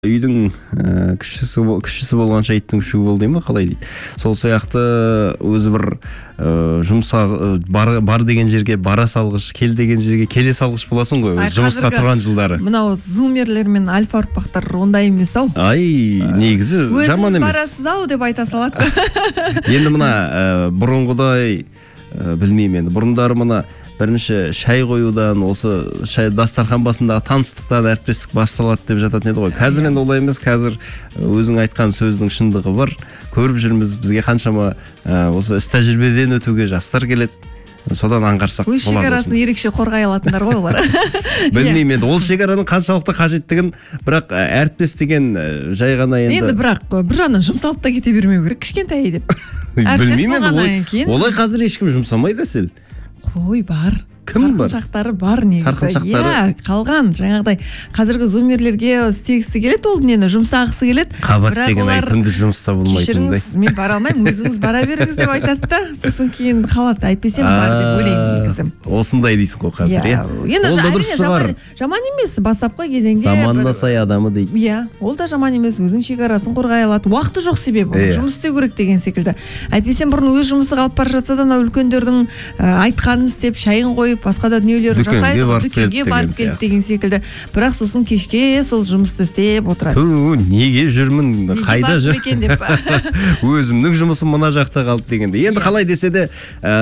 Үйдің кішісі болғанша иттің күшігі бол дей ма, қалай дейді. Сол сияқты өзі бір жұмсақ бар деген жерге бара салғыш, кел деген жерге келе салғыш боласың ғой, жұмысқа тұрған жылдары. Мынау зумерлер мен альфа ұрпақтар ондай емес ау. Негізі жаман емес. Өзіңіз барасыз ау деп айта салады. Енді мына бұрынғыдай білмеймін енді. Бұрындары мына бірінші шай қоюдан, осы шай дастархан басындағы таныстықтан әріптестік басталады деп жататын еді ғой. Қазір енді олай емес. Қазір өзің айтқан сөздің шындығы бар. Көріп жүрміз, бізге қаншама осы іс тәжірибеден өтуге жастар келеді. Содан аңғарсақ болады. Өз шекарасын ерекше қорғай алатындар ғой олар. Білмеймін енді, ол шекараның қаншалықты қажеттігін, бірақ әріптес деген жай ғана енді бірақ бір жағынан жұмсалып та кете бермеу керек, кішкентай деп. Білмеймін енді, олай қазір ешкім жұмсамайды әсел. Қой бар. Кім бар? Сарқыншақтары бар негізі. Сарқыншақтары? Қалған жаңағыдай қазіргі зумерлерге істегісі келеді, ол дүниені жұмсағысы келеді. Қабат деген ай күндіз жұмыста болмайтындай. Кешіріңіз, мен бара алмаймын, өзіңіз бара беріңіз деп айтады да, сосын кейін қалады, әйтпесем бар деп ойлаймын негізі. Осындай дейсің ғой қазір, иә? Енді жаман емес, бастапқы кезеңде заманына сай адамы дейді. Иә, ол да жаман емес, өзінің шекарасын қорғай алады. Уақыты жоқ себебі, жұмыс істеу керек деген секілді. Әйтпесем бұрын өз жұмысы қалып бара жатса да, үлкендердің айтқанын істеп, шайын қойып, басқа да дүниелерді жасайды, дүкенге барып келді деген секілді. Бірақ сосын кешке сол жұмысты істеп отырады. Неге жүрмін, қайда жүр? Өзімнің жұмысым мына жақта қалды дегенде. Енді қалай десе де,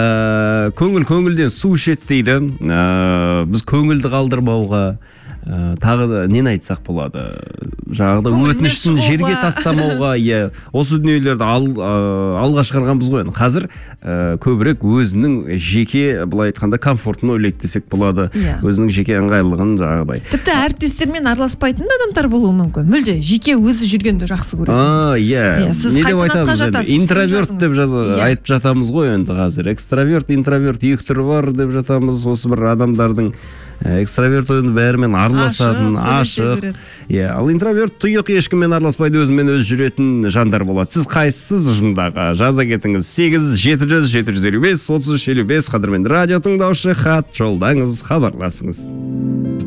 көңілден су ішеді дейді. Біз көңілді қалдырмауға, тағы нені айтсақ болады, жаңағыда өтініштің жерге тастамауға, осы дүниелерді алға шығарғанбыз ғой. Қазір көбірек өзінің жеке, былай айтқанда, комфортын ойлайды десек болады, өзінің жеке ыңғайлығын жаңағыдай. Тіпті әріптестермен араласпайтын адамдар болуы мүмкін. Мүлде жеке өзі жүргенді жақсы көреді. Не деп айтамыз? Интроверт деп айтып жатамыз ғой енді қазір. Экстраверт, интроверт екі түрі бар деп жатамыз. Осы бір адамдардың экстраверт енді бәрімен араласатын, ашық. Ал интроверт тұйық, ешкіммен араласпайды, өзімен өз жүретін жандар болады. Сіз қайсысыз ұжымдағы? Жаза кетіңіз. 8-700-755-33-55. Қадірмен радио тыңдаушы, хат жолдаңыз, хабарласыңыз.